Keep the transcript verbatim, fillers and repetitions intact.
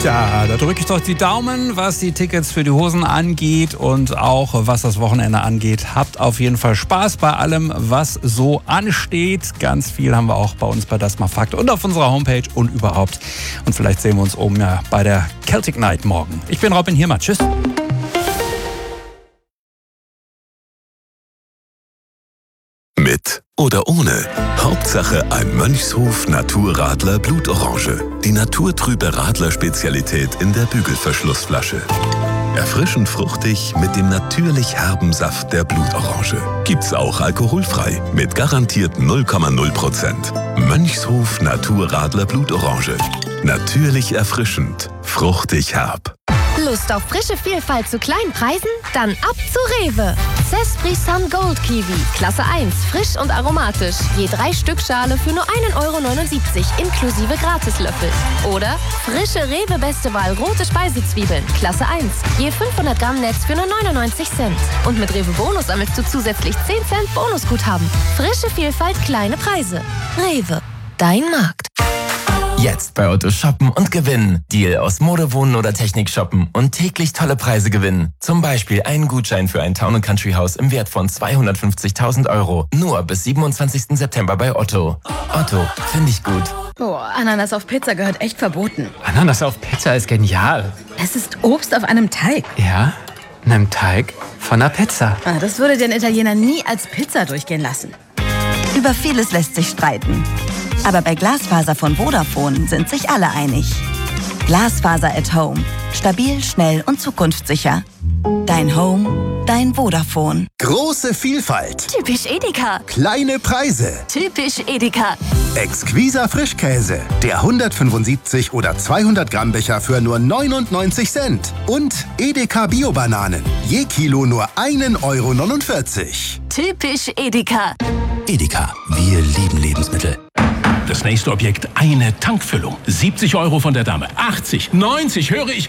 Tja, da drücke ich doch die Daumen, was die Tickets für die Hosen angeht und auch was das Wochenende angeht. Habt auf jeden Fall Spaß bei allem, was so ansteht. Ganz viel haben wir auch bei uns bei Das mal Fakt und auf unserer Homepage und überhaupt. Und vielleicht sehen wir uns oben ja bei der Celtic Night morgen. Ich bin Robin Hiermann. Tschüss. Mit oder ohne. Hauptsache ein Mönchshof Naturradler Blutorange. Die naturtrübe Radler-Spezialität in der Bügelverschlussflasche. Erfrischend fruchtig mit dem natürlich herben Saft der Blutorange. Gibt's auch alkoholfrei mit garantiert null Komma null Prozent. Mönchshof Naturradler Blutorange. Natürlich erfrischend, fruchtig herb. Lust auf frische Vielfalt zu kleinen Preisen? Dann ab zu Rewe. Cespri Sun Gold Kiwi, Klasse eins, frisch und aromatisch. Je drei Stück Schale für nur ein Euro neunundsiebzig inklusive Gratislöffel. Oder frische Rewe Beste Wahl rote Speisezwiebeln, Klasse eins. Je fünfhundert Gramm Netz für nur neunundneunzig Cent. Und mit Rewe Bonus sammelst du zusätzlich zehn Cent Bonusguthaben. Frische Vielfalt, kleine Preise. Rewe, dein Markt. Jetzt bei Otto shoppen und gewinnen. Deal aus Mode, Wohnen oder Technik shoppen und täglich tolle Preise gewinnen. Zum Beispiel einen Gutschein für ein Town and Country Haus im Wert von zweihundertfünfzigtausend Euro. Nur bis siebenundzwanzigsten September bei Otto. Otto, finde ich gut. Oh, Ananas auf Pizza gehört echt verboten. Ananas auf Pizza ist genial. Es ist Obst auf einem Teig. Ja, einem Teig von einer Pizza. Ah, das würde den Italiener nie als Pizza durchgehen lassen. Über vieles lässt sich streiten. Aber bei Glasfaser von Vodafone sind sich alle einig. Glasfaser at Home. Stabil, schnell und zukunftssicher. Dein Home, dein Vodafone. Große Vielfalt. Typisch Edeka. Kleine Preise. Typisch Edeka. Exquiser Frischkäse. Der hundertfünfundsiebzig oder zweihundert Gramm Becher für nur neunundneunzig Cent. Und Edeka Bio-Bananen. Je Kilo nur ein Euro neunundvierzig. Typisch Edeka. Edeka, wir lieben Lebensmittel. Das nächste Objekt, eine Tankfüllung. siebzig Euro von der Dame. achtzig, neunzig, höre ich.